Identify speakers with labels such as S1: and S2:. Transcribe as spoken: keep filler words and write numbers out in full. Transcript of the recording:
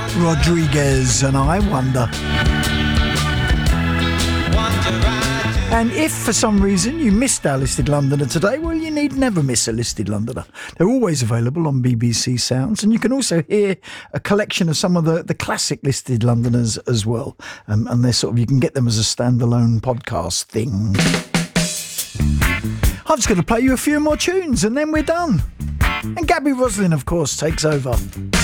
S1: Rodriguez and I Wonder. And if for some reason you missed our Listed Londoner today, well, you need never miss a Listed Londoner. They're always available on B B C Sounds, and you can also hear a collection of some of the, the classic Listed Londoners as well. Um, and they're sort of, you can get them as a standalone podcast thing. I'm just going to play you a few more tunes and then we're done. And Gabby Roslin, of course, takes over.